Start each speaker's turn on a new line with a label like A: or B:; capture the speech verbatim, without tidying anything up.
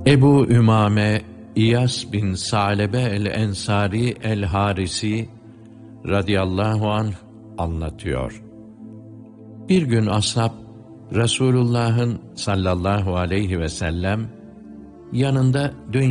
A: Ebu Ümame İyas bin Salebe el-Ensari el-Harisi radıyallahu anh anlatıyor. Bir gün ashab Resulullah'ın sallallahu aleyhi ve sellem yanında dünya